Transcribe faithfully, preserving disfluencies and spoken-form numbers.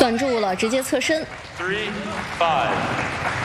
算住了，直接侧身。 Three, five.